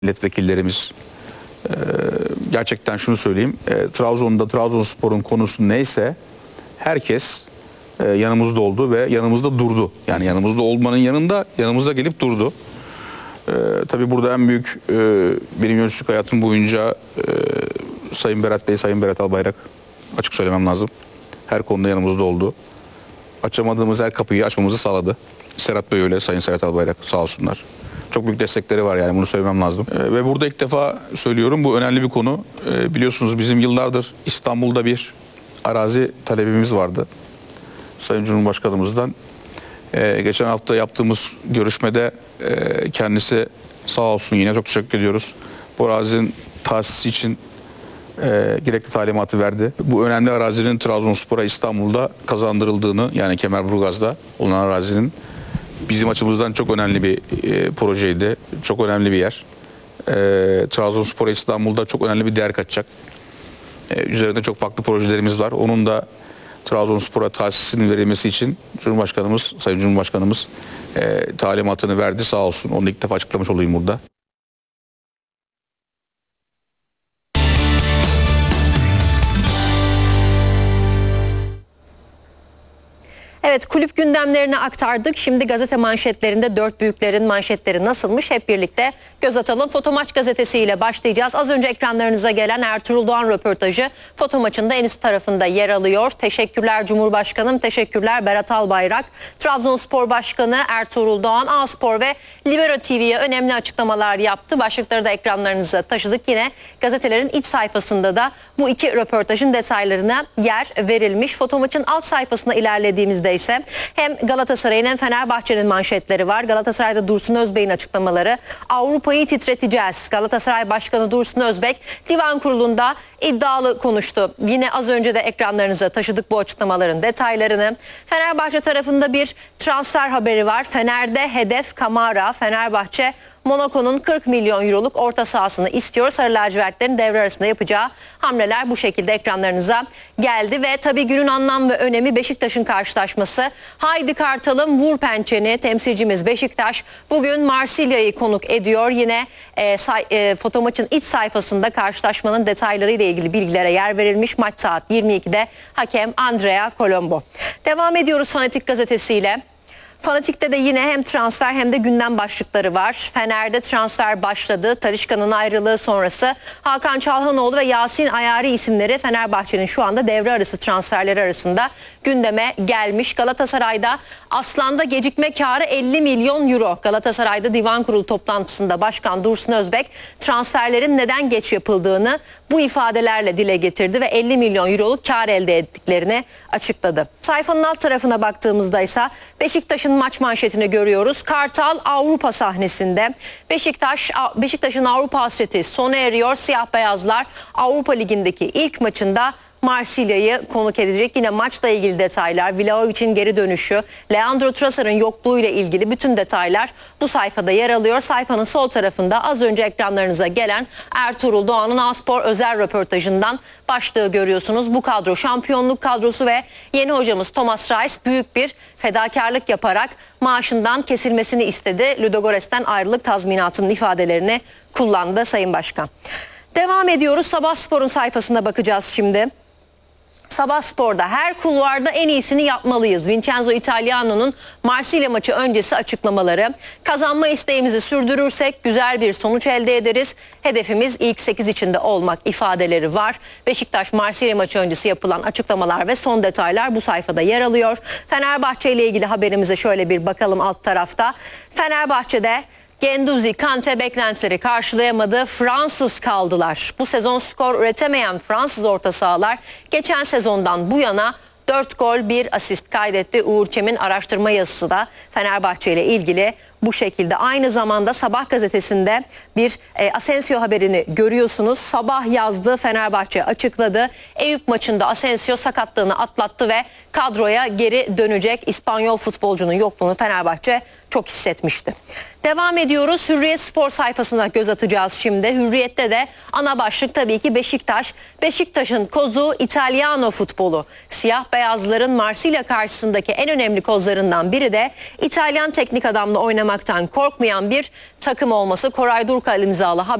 milletvekillerimiz gerçekten şunu söyleyeyim. Trabzon'da Trabzonspor'un konusu neyse herkes yanımızda oldu ve yanımızda durdu. Yani yanımızda olmanın yanında yanımıza gelip durdu. Tabii burada en büyük benim yöneticilik hayatım boyunca Sayın Berat Bey, Sayın Berat Albayrak, açık söylemem lazım. Her konuda yanımızda oldu. Açamadığımız her kapıyı açmamızı sağladı. Serhat Bey öyle, Sayın Serhat Albayrak sağ olsunlar. Çok büyük destekleri var, yani bunu söylemem lazım. Ve burada ilk defa söylüyorum, bu önemli bir konu. Biliyorsunuz bizim yıllardır İstanbul'da bir arazi talebimiz vardı. Sayın Cumhurbaşkanımızdan. Geçen hafta yaptığımız görüşmede kendisi sağ olsun, yine çok teşekkür ediyoruz. Bu arazinin tahsisi için gerekli talimatı verdi. Bu önemli arazinin Trabzonspor'a İstanbul'da kazandırıldığını, yani Kemerburgaz'da olan arazinin bizim açımızdan çok önemli bir projeydi. Çok önemli bir yer. Trabzonspor'a İstanbul'da çok önemli bir değer katacak. Üzerinde çok farklı projelerimiz var. Onun da Trabzonspor'a tahsisinin verilmesi için Cumhurbaşkanımız, Sayın Cumhurbaşkanımız talimatını verdi, sağ olsun. Onu ilk defa açıklamış olayım burada. Evet, kulüp gündemlerini aktardık. Şimdi gazete manşetlerinde dört büyüklerin manşetleri nasılmış hep birlikte göz atalım. Fotomaç gazetesiyle başlayacağız. Az önce ekranlarınıza gelen Ertuğrul Doğan röportajı Fotomaç'ın da en üst tarafında yer alıyor. Teşekkürler Cumhurbaşkanım, teşekkürler Berat Albayrak. Trabzonspor Başkanı Ertuğrul Doğan, A-Spor ve Libero TV'ye önemli açıklamalar yaptı. Başlıkları da ekranlarınıza taşıdık. Yine gazetelerin iç sayfasında da bu iki röportajın detaylarına yer verilmiş. Fotomaç'ın alt sayfasına ilerlediğimizde ise hem Galatasaray'ın hem Fenerbahçe'nin manşetleri var. Galatasaray'da Dursun Özbek'in açıklamaları. Avrupa'yı titreteceğiz. Galatasaray Başkanı Dursun Özbek Divan Kurulu'nda iddialı konuştu. Yine az önce de ekranlarınıza taşıdık bu açıklamaların detaylarını. Fenerbahçe tarafında bir transfer haberi var. Fener'de hedef Kamara. Fenerbahçe Monaco'nun 40 milyon euroluk orta sahasını istiyor. Sarı lacivertlerin devre arasında yapacağı hamleler bu şekilde ekranlarınıza geldi. Ve tabii günün anlam ve önemi Beşiktaş'ın karşılaşması. Haydi Kartal'ım vur pençeni, temsilcimiz Beşiktaş bugün Marsilya'yı konuk ediyor. Yine Fotomaç'ın iç sayfasında karşılaşmanın detayları ile ilgili bilgilere yer verilmiş. Maç saat 22'de, hakem Andrea Colombo. Devam ediyoruz Fanatik gazetesiyle. Fanatik'te de yine hem transfer hem de gündem başlıkları var. Fener'de transfer başladı. Talisca'nın ayrılığı sonrası Hakan Çalhanoğlu ve Yasin Ayari isimleri Fenerbahçe'nin şu anda devre arası transferleri arasında gündeme gelmiş. Galatasaray'da Aslan'da gecikme karı 50 milyon euro. Galatasaray'da Divan Kurulu toplantısında Başkan Dursun Özbek transferlerin neden geç yapıldığını bu ifadelerle dile getirdi ve 50 milyon euroluk kar elde ettiklerini açıkladı. Sayfanın alt tarafına baktığımızda ise Beşiktaş'ın maç manşetini görüyoruz. Kartal Avrupa sahnesinde. Beşiktaş'ın Avrupa hasreti sona eriyor. Siyah beyazlar Avrupa Ligi'ndeki ilk maçında Marsilya'yı konuk edecek. Yine maçla ilgili detaylar, Vlahovic'in geri dönüşü, Leandro Trossard'ın yokluğuyla ilgili bütün detaylar bu sayfada yer alıyor. Sayfanın sol tarafında az önce ekranlarınıza gelen Ertuğrul Doğan'ın A-Spor özel röportajından başlığı görüyorsunuz. Bu kadro şampiyonluk kadrosu ve yeni hocamız Thomas Reis büyük bir fedakarlık yaparak maaşından kesilmesini istedi. Ludogorets'ten ayrılık tazminatının ifadelerini kullandı Sayın Başkan. Devam ediyoruz. Sabah Spor'un sayfasına bakacağız şimdi. Sabah Spor'da her kulvarda en iyisini yapmalıyız. Vincenzo Italiano'nun Marsilya maçı öncesi açıklamaları. Kazanma isteğimizi sürdürürsek güzel bir sonuç elde ederiz. Hedefimiz ilk 8 içinde olmak ifadeleri var. Beşiktaş Marsilya maçı öncesi yapılan açıklamalar ve son detaylar bu sayfada yer alıyor. Fenerbahçe ile ilgili haberimize şöyle bir bakalım alt tarafta. Fenerbahçe'de Guendouzi, Kante beklentileri karşılayamadı. Fransız kaldılar. Bu sezon skor üretemeyen Fransız orta sahalar geçen sezondan bu yana 4 gol 1 asist kaydetti. Uğur Çem'in araştırma yazısı da Fenerbahçe ile ilgili bu şekilde. Aynı zamanda Sabah gazetesinde bir Asensio haberini görüyorsunuz. Sabah yazdı, Fenerbahçe açıkladı. Eyüp maçında Asensio sakatlığını atlattı ve kadroya geri dönecek. İspanyol futbolcunun yokluğunu Fenerbahçe çok hissetmişti. Devam ediyoruz. Hürriyet Spor sayfasına göz atacağız şimdi. Hürriyet'te de ana başlık tabii ki Beşiktaş. Beşiktaş'ın kozu İtalyano futbolu. Siyah beyazların Marsilya karşısındaki en önemli kozlarından biri de İtalyan teknik adamla oynamak oynamaktan korkmayan bir takım olması. Koray Durkal imzalı haber.